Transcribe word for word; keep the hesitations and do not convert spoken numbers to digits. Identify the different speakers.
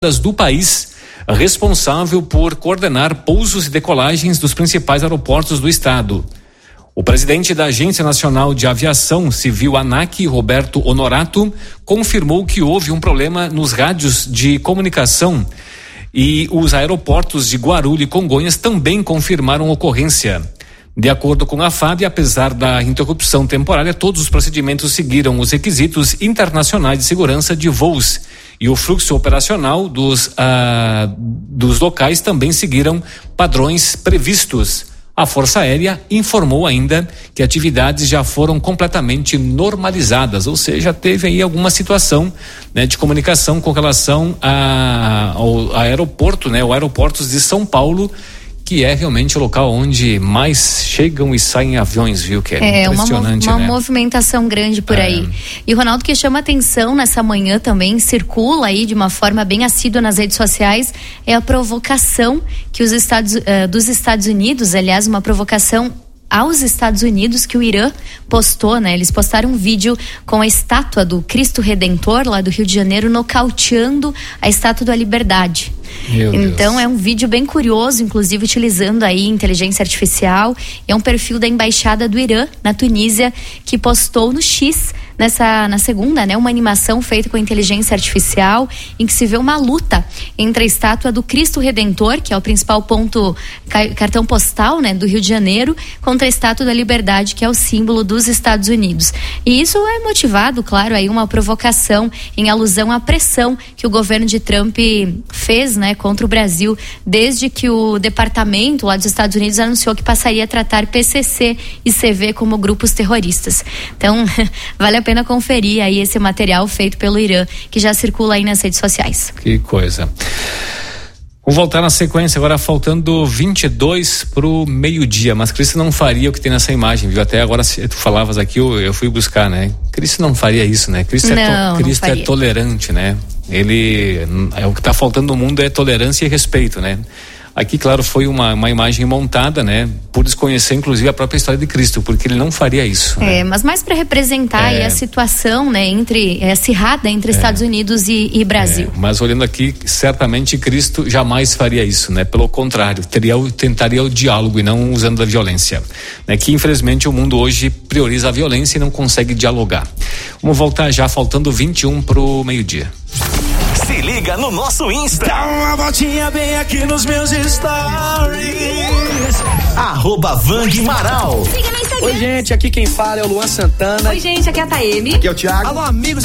Speaker 1: do país, responsável por coordenar pousos e decolagens dos principais aeroportos do estado. O presidente da Agência Nacional de Aviação Civil, ANAC, Roberto Honorato, confirmou que houve um problema nos rádios de comunicação e os aeroportos de Guarulhos e Congonhas também confirmaram ocorrência. De acordo com a F A B, apesar da interrupção temporária, todos os procedimentos seguiram os requisitos internacionais de segurança de voos e o fluxo operacional dos, ah, dos locais também seguiram padrões previstos. A Força Aérea informou ainda que atividades já foram completamente normalizadas, ou seja, teve aí alguma situação, né, de comunicação com relação a, ao aeroporto, né, o aeroportos de São Paulo, que é realmente o local onde mais chegam e saem aviões, viu? Que é, é impressionante,
Speaker 2: uma, uma
Speaker 1: né?
Speaker 2: movimentação grande por é. aí. E o Ronaldo, que chama atenção nessa manhã também, circula aí de uma forma bem assídua nas redes sociais, é a provocação que os Estados, uh, dos Estados Unidos, aliás, uma provocação aos Estados Unidos que o Irã postou, né? Eles postaram um vídeo com a estátua do Cristo Redentor lá do Rio de Janeiro nocauteando a Estátua da Liberdade. Meu então Deus. É um vídeo bem curioso, inclusive utilizando aí inteligência artificial. É um perfil da embaixada do Irã na Tunísia que postou no X nessa na segunda, né, uma animação feita com inteligência artificial em que se vê uma luta entre a estátua do Cristo Redentor, que é o principal ponto cartão postal, né, do Rio de Janeiro, contra a Estátua da Liberdade, que é o símbolo dos Estados Unidos. E isso é motivado, claro, aí uma provocação em alusão à pressão que o governo de Trump fez, né, contra o Brasil, desde que o departamento lá dos Estados Unidos anunciou que passaria a tratar P C C e C V como grupos terroristas. Então, vale a pena conferir aí esse material feito pelo Irã, que já circula aí nas redes sociais.
Speaker 1: Que coisa. Vou voltar na sequência, agora faltando vinte e dois pro meio-dia, mas Cristo não faria o que tem nessa imagem, viu? Até agora tu falavas aqui, eu, eu fui buscar, né? Cristo não faria isso, né? Cristo,
Speaker 2: não,
Speaker 1: é, to, Cristo é tolerante, né? Ele, é o que está faltando no mundo é tolerância e respeito, né? Aqui, claro, foi uma, uma imagem montada, né? Por desconhecer, inclusive, a própria história de Cristo, porque ele não faria isso.
Speaker 2: É,
Speaker 1: né?
Speaker 2: mas mais para representar é, a situação, né? Entre, é, acirrada entre é, Estados Unidos e, e Brasil.
Speaker 1: É, mas olhando aqui, certamente Cristo jamais faria isso, né? Pelo contrário, teria, tentaria o diálogo e não usando a violência. Né? Que, infelizmente, o mundo hoje prioriza a violência e não consegue dialogar. Vamos voltar já, faltando vinte e um pro meio-dia.
Speaker 3: Se liga no nosso Insta.
Speaker 4: Dá uma voltinha bem aqui nos meus stories.
Speaker 3: Arroba Vang Maral.
Speaker 5: Siga no Instagram.
Speaker 6: Oi, gente, aqui quem fala é o Luan Santana.
Speaker 5: Oi, gente, aqui é a Taeme.
Speaker 6: Aqui é o Thiago.
Speaker 4: Alô, amigos.